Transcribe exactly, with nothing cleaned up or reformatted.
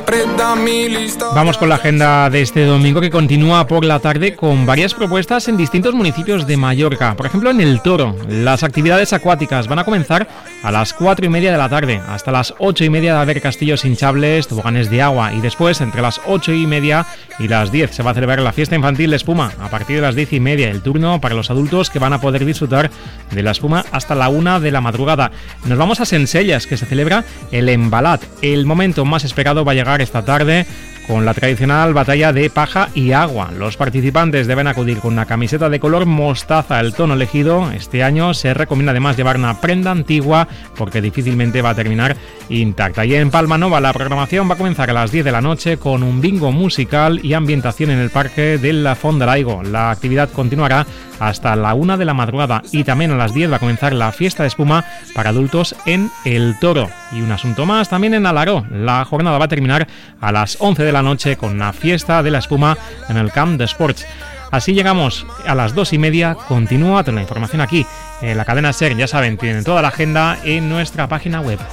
Vamos con la agenda de este domingo, que continúa por la tarde con varias propuestas en distintos municipios de Mallorca. Por ejemplo, en El Toro, las actividades acuáticas van a comenzar a las cuatro y media de la tarde. Hasta las ocho y media va a haber castillos hinchables, toboganes de agua, y después, entre las ocho y media y las diez, se va a celebrar la fiesta infantil de espuma. A partir de las diez y media, el turno para los adultos, que van a poder disfrutar de la espuma hasta la una de la madrugada. Nos vamos a Sensellas, que se celebra el Embalat. El momento más esperado va a llegar esta tarde con la tradicional batalla de paja y agua. Los participantes deben acudir con una camiseta de color mostaza, el tono elegido. Este año se recomienda además llevar una prenda antigua porque difícilmente va a terminar intacta. Y en Palma Nova la programación va a comenzar a las diez de la noche con un bingo musical y ambientación en el parque de la Font de l'Aigua. La actividad continuará hasta la una de la madrugada, y también a las diez va a comenzar la fiesta de espuma para adultos en El Toro. Y un asunto más también en Alaró. La jornada va a terminar a las once de la noche con una fiesta de la espuma en el Camp de Sports. Así llegamos a las dos y media. Continúa toda la información aquí en la cadena SER. Ya saben, tienen toda la agenda en nuestra página web.